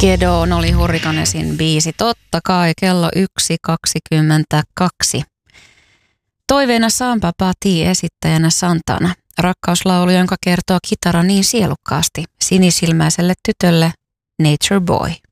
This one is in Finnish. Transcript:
Gedon oli Hurricanesin biisi. Totta kai kello 1.22. Toiveena Samba Pati, esittäjänä Santana. Rakkauslaulu, jonka kertoo kitara niin sielukkaasti sinisilmäiselle tytölle Nature Boy.